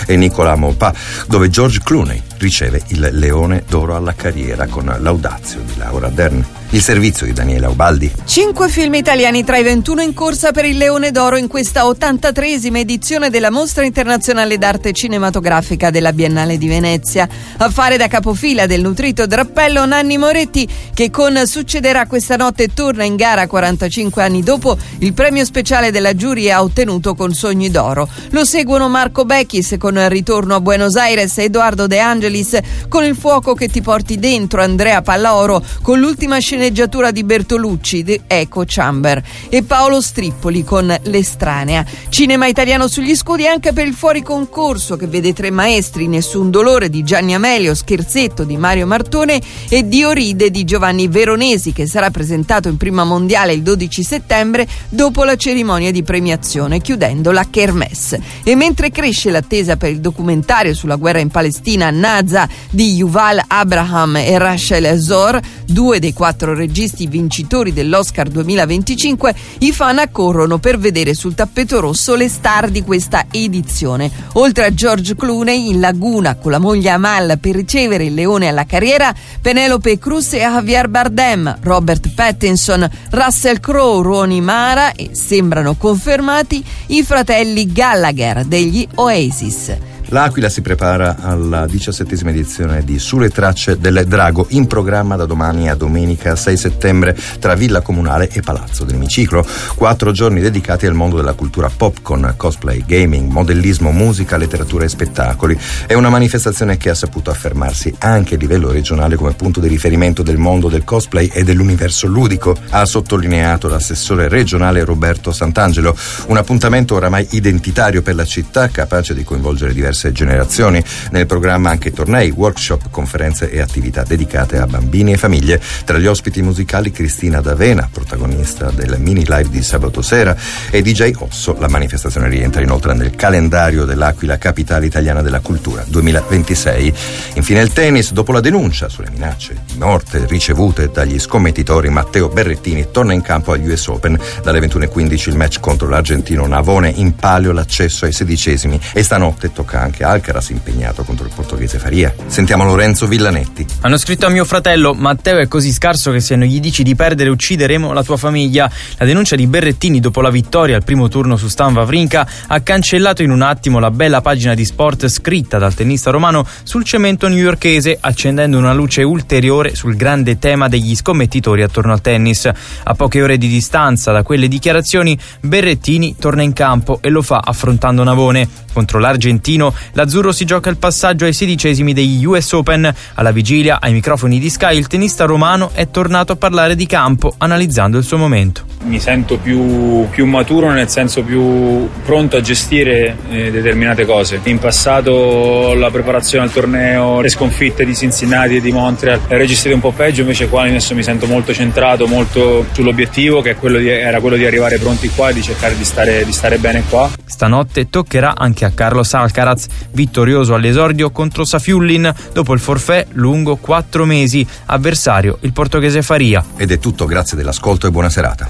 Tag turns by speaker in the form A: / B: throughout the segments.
A: e Nicolas Maupas, dove George Clooney riceve il Leone d'Oro alla carriera con Laudazio di Laura Dern. Il servizio di Daniela Ubaldi.
B: 5 film italiani tra i 21 in corsa per il Leone d'Oro in questa 83esima edizione della Mostra Internazionale d'Arte Cinematografica della Biennale di Venezia. A fare da capofila del nutrito drappello Nanni Moretti, che con Succederà questa notte torna in gara 45 anni dopo il premio speciale della giuria ha ottenuto con Sogni d'Oro. Lo seguono Marco Bechis con Ritorno a Buenos Aires, Edoardo De Angelis con Il fuoco che ti porti dentro, Andrea Pallaoro con l'ultima sceneggiatura di Bertolucci, The Echo Chamber, e Paolo Strippoli con L'estranea. Cinema italiano sugli scudi anche per il fuori concorso, che vede 3 maestri: Nessun dolore di Gianni Amelio, Scherzetto di Mario Martone e Dioride di Giovanni Veronesi, che sarà presentato in prima mondiale il 12 settembre dopo la cerimonia di premiazione, chiudendo la Kermesse. E mentre cresce l'attesa per il documentario sulla guerra in Palestina, Naza di Yuval Abraham e Rachel Zor, 2 dei 4 registi vincitori dell'Oscar 2025, i fan accorrono per vedere sul tappeto rosso le star di questa edizione. Oltre a George Clooney in laguna con la moglie Amal per ricevere il Leone alla carriera, Penelope Cruz e Javier Bardem, Robert Pattinson, Russell Crowe, Rooney Mara e, sembrano confermati, i fratelli Gallagher degli Oasis.
A: L'Aquila si prepara alla 17ª edizione di Sulle tracce del Drago, in programma da domani a domenica 6 settembre tra Villa Comunale e Palazzo dell'Emiciclo. 4 giorni dedicati al mondo della cultura pop con cosplay, gaming, modellismo, musica, letteratura e spettacoli. È una manifestazione che ha saputo affermarsi anche a livello regionale come punto di riferimento del mondo del cosplay e dell'universo ludico, ha sottolineato l'assessore regionale Roberto Sant'Angelo. Un appuntamento oramai identitario per la città, capace di coinvolgere diverse generazioni. Nel programma anche tornei, workshop, conferenze e attività dedicate a bambini e famiglie. Tra gli ospiti musicali Cristina D'Avena, protagonista del mini live di sabato sera, e DJ Osso. La manifestazione rientra inoltre nel calendario dell'Aquila Capitale Italiana della Cultura 2026. Infine il tennis. Dopo la denuncia sulle minacce di morte ricevute dagli scommettitori, Matteo Berrettini torna in campo agli US Open. Dalle 21:15 il match contro l'argentino Navone, in palio l'accesso ai 16esimi, e stanotte tocca anche Alcaraz impegnato contro il portoghese Faria. Sentiamo Lorenzo Villanetti.
C: Hanno scritto a mio fratello: Matteo è così scarso che se non gli dici di perdere uccideremo la tua famiglia. La denuncia di Berrettini dopo la vittoria al primo turno su Stan Wawrinka ha cancellato in un attimo la bella pagina di sport scritta dal tennista romano sul cemento newyorkese, accendendo una luce ulteriore sul grande tema degli scommettitori attorno al tennis. A poche ore di distanza da quelle dichiarazioni, Berrettini torna in campo e lo fa affrontando Navone. Contro l'argentino, l'azzurro si gioca il passaggio ai 16esimi degli US Open. Alla vigilia, ai microfoni di Sky, il tennista romano è tornato a parlare di campo, analizzando il suo momento.
D: Mi sento più maturo, nel senso più pronto a gestire determinate cose. In passato la preparazione al torneo, le sconfitte di Cincinnati e di Montreal le registrate un po' peggio, invece qua adesso mi sento molto centrato, molto sull'obiettivo, che era quello di arrivare pronti qua e di cercare di stare bene qua.
C: Stanotte toccherà anche a Carlos Alcaraz, vittorioso all'esordio contro Safiullin dopo il forfait lungo 4 mesi, avversario il portoghese Faria.
A: Ed è tutto, grazie dell'ascolto e buona serata.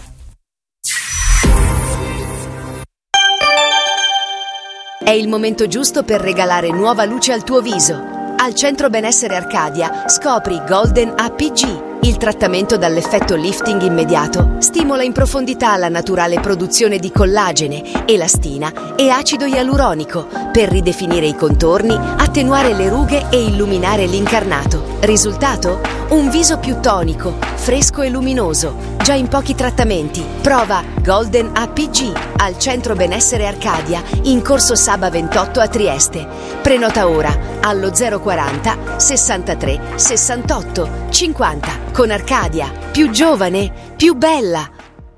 E: È il momento giusto per regalare nuova luce al tuo viso. Al Centro Benessere Arcadia scopri Golden APG. Il trattamento dall'effetto lifting immediato stimola in profondità la naturale produzione di collagene, elastina e acido ialuronico per ridefinire i contorni, attenuare le rughe e illuminare l'incarnato. Risultato? Un viso più tonico, fresco e luminoso, già in pochi trattamenti. Prova Golden APG al Centro Benessere Arcadia in Corso Saba 28 a Trieste. Prenota ora allo 040 63 68 50. Con Arcadia, più giovane, più bella.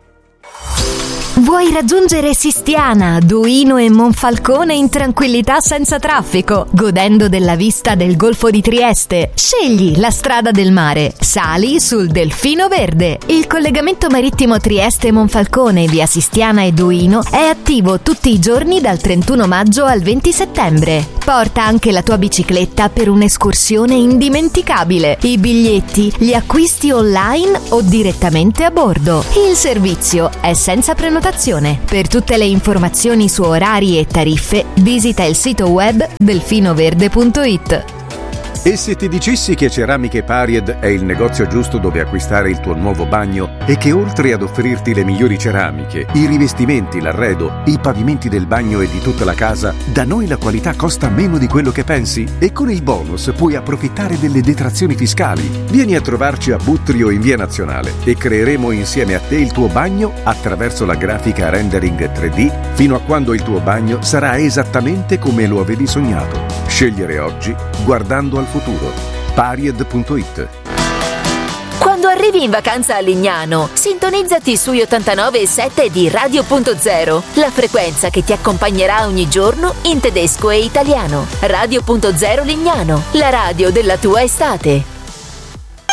F: Vuoi raggiungere Sistiana, Duino e Monfalcone in tranquillità senza traffico, godendo della vista del Golfo di Trieste? Scegli la strada del mare. Sali sul Delfino Verde. Il collegamento marittimo Trieste-Monfalcone via Sistiana e Duino è attivo tutti i giorni dal 31 maggio al 20 settembre. Porta anche la tua bicicletta per un'escursione indimenticabile. I biglietti li acquisti online o direttamente a bordo. Il servizio è senza prenotazione. prenotazione. Per tutte le informazioni su orari e tariffe, visita il sito web delfinoverde.it.
G: E se ti dicessi che Ceramiche Paried è il negozio giusto dove acquistare il tuo nuovo bagno e che oltre ad offrirti le migliori ceramiche, i rivestimenti, l'arredo, i pavimenti del bagno e di tutta la casa, da noi la qualità costa meno di quello che pensi? E con il bonus puoi approfittare delle detrazioni fiscali. Vieni a trovarci a Buttrio in Via Nazionale e creeremo insieme a te il tuo bagno attraverso la grafica rendering 3D fino a quando il tuo bagno sarà esattamente come lo avevi sognato. Scegliere oggi guardando al futuro. Paried.it.
F: Quando arrivi in vacanza a Lignano, sintonizzati sui 89.7 di Radio.0, la frequenza che ti accompagnerà ogni giorno in tedesco e italiano. Radio.0 Lignano, la radio della tua estate.